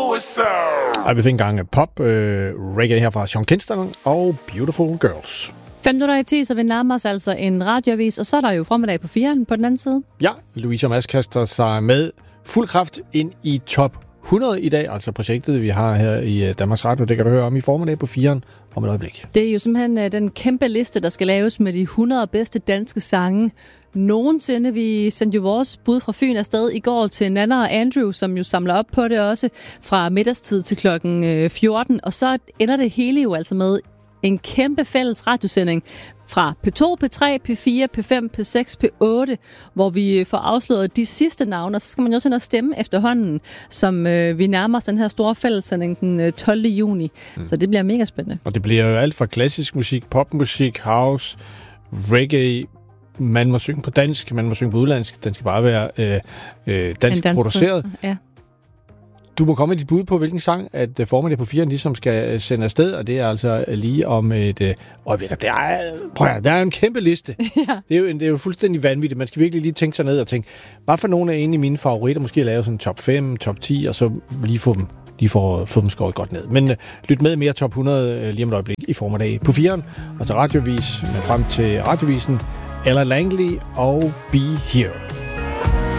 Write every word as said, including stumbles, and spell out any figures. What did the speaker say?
Og vi fik engang pop øh, reggae her fra Sean Kingston og Beautiful Girls. Fem minutter i ti, så vi nærmer os altså en radioavis, og så er der jo formiddag på fire på den anden side. Ja, Louise og Mads kaster sig med fuld kraft ind i top hundrede i dag, altså projektet, vi har her i Danmarks Radio. Det kan du høre om i formiddag på fire om et øjeblik. Det er jo simpelthen uh, den kæmpe liste, der skal laves med de hundrede bedste danske sange nogensinde. Vi sendte jo vores bud fra Fyn afsted i går til Nana og Andrew, som jo samler op på det også fra middagstid til klokken fjorten. Og så ender det hele jo altså med en kæmpe fælles radiosending fra P to, P tre, P fire, P fem, P seks, P otte, hvor vi får afsløret de sidste navne, og så skal man jo til at stemme efterhånden, som øh, vi nærmer os den her store fællessending den tolvte juni. Mm. Så det bliver mega spændende. Og det bliver jo alt fra klassisk musik, popmusik, house, reggae. Man må synge på dansk, man må synge på udlandsk. Den skal bare være øh, øh, dansk, dansk produceret. Ja. Du må komme med dit bud på, hvilken sang, at formiddag på fire ligesom skal sende afsted, og det er altså lige om et øh, øjeblik. Der er, prøv at, der er en kæmpe liste. Ja. Det, er jo, det er jo fuldstændig vanvittigt. Man skal virkelig lige tænke sig ned og tænke, hvad for nogle af en af mine favoritter, måske lave sådan top fem, top ti, og så lige få dem, lige få, få dem skåret godt ned. Men øh, lyt med mere top hundrede øh, lige om et øjeblik i formiddag på fire, og så radiovis, med frem til radiovisen, Ella Langley og Be Here.